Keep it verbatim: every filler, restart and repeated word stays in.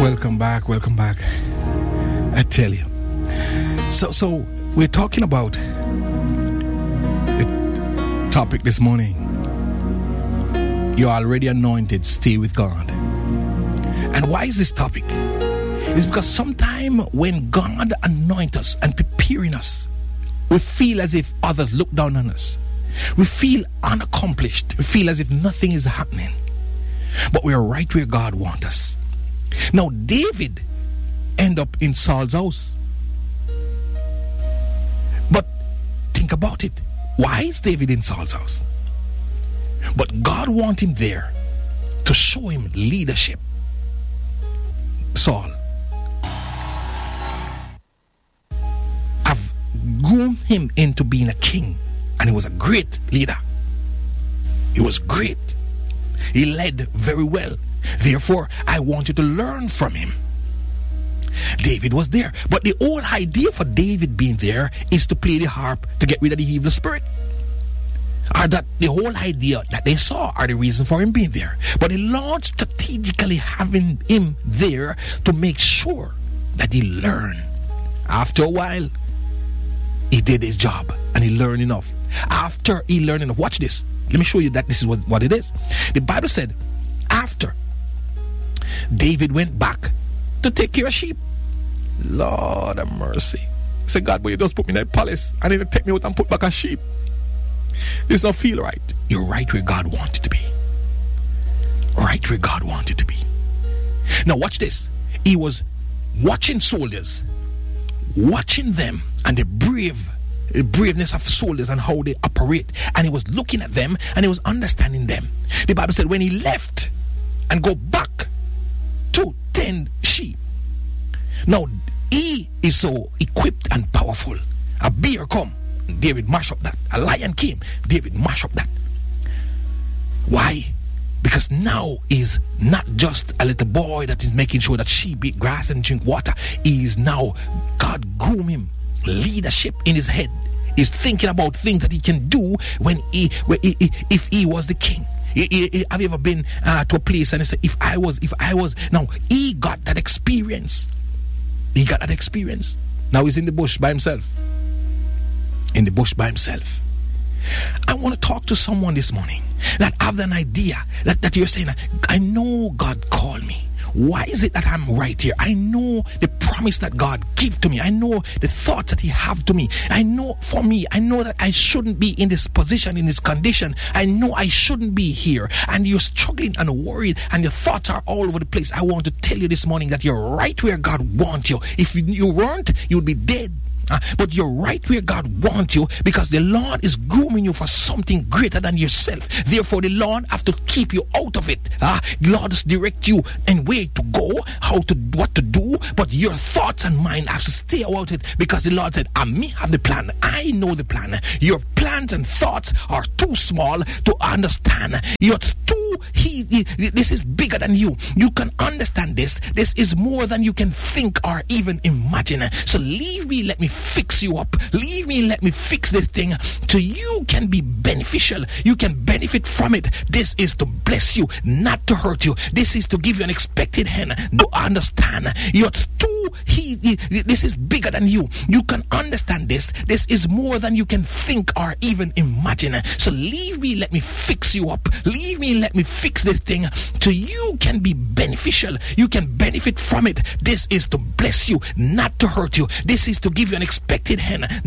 Welcome back, welcome back. I tell you. So, so we're talking about the topic this morning. You're already anointed, stay with God. And why is this topic? It's because sometime when God anoints us and preparing us, we feel as if others look down on us. We feel unaccomplished. We feel as if nothing is happening. But we are right where God wants us. Now, David ended up in Saul's house. But think about it. Why is David in Saul's house? But God wants him there to show him leadership. Saul, I've groomed him into being a king, and he was a great leader. He was great. He led very well. Therefore, I want you to learn from him. David was there. But the whole idea for David being there is to play the harp to get rid of the evil spirit. Or that the whole idea that they saw are the reason for him being there. But the Lord strategically having him there to make sure that he learned. After a while, he did his job and he learned enough. After he learned enough, watch this. Let me show you that this is what, what it is. The Bible said, after David went back to take care of sheep. Lord have mercy. He said, God, but you just put me in that palace and then take me out and put back a sheep. This don't feel right. You're right where God wanted to be. Right where God wanted to be. Now watch this. He was watching soldiers, watching them and the brave the braveness of soldiers and how they operate, and he was looking at them and he was understanding them. The Bible said when he left and go back to tend sheep, now he is so equipped and powerful. A bear come, David mash up that. A lion came, David mash up that. Why? Because now he's not just a little boy that is making sure that sheep eat grass and drink water. He is now, God groom him, leadership in his head. He's thinking about things that he can do when he, when he, he if he was the king. He, he, he, have you ever been uh, to a place and he said, if I was, if I was, now he got that experience. He got that experience. Now he's in the bush by himself. In the bush by himself. I want to talk to someone this morning that have an idea that, that you're saying, I know God called me. Why is it that I'm right here? I know the promise that God gave to me. I know the thoughts that he have to me. I know for me, I know that I shouldn't be in this position, in this condition. I know I shouldn't be here. And you're struggling and worried and your thoughts are all over the place. I want to tell you this morning that you're right where God wants you. If you weren't, you'd be dead. Uh, but you're right where God wants you, because the Lord is grooming you for something greater than yourself. Therefore, the Lord have to keep you out of it. Uh, the Lord has direct you and where to go, how to what to do, but your thoughts and mind have to stay out of it, because the Lord said, I me have the plan. I know the plan. Your plans and thoughts are too small to understand. You're too he, he this is bigger than you. You can understand this. This is more than you can think or even imagine. So leave me, let me fix you up. Leave me, let me fix this thing so you can be beneficial. You can benefit from it. This is to bless you, not to hurt you. This is to give you an expected hand. To understand. You're too he, he this is bigger than you. You can understand this. This is more than you can think or even imagine. So leave me, let me fix you up. Leave me, let me fix this thing so you can be beneficial. You can benefit from it. This is to bless you, not to hurt you. This is to give you an expected hand.